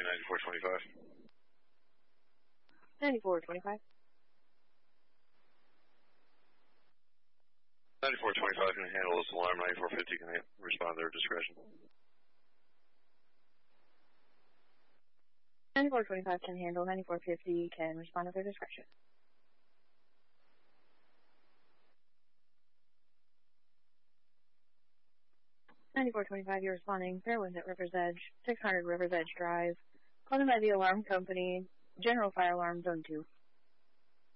9425. 9425. 9425 can handle this alarm. 9450 can respond to their discretion. 9425 can handle. 9450 can respond at their discretion. 9425, you're responding. Fairwinds at River's Edge, 600 River's Edge Drive. Called in by the alarm company, General Fire Alarm Zone 2.